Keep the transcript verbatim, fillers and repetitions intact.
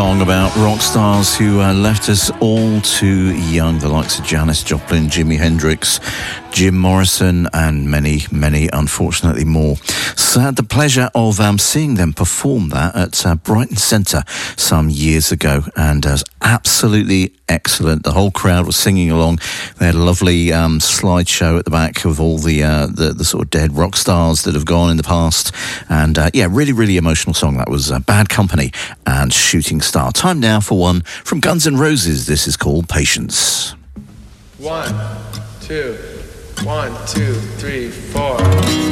song about rock stars who uh, left us all too young, the likes of Janis Joplin, Jimi Hendrix, Jim Morrison, and many, many, unfortunately, more. So I had the pleasure of um, seeing them perform that at uh, Brighton Centre some years ago, and uh, it was absolutely excellent. The whole crowd was singing along. They had a lovely um, slideshow at the back of all the, uh, the the sort of dead rock stars that have gone in the past, and uh, yeah, really, really emotional song. That was uh, Bad Company and Shooting Star. Time now for one from Guns N' Roses. This is called Patience. One, two, one, two, three, four.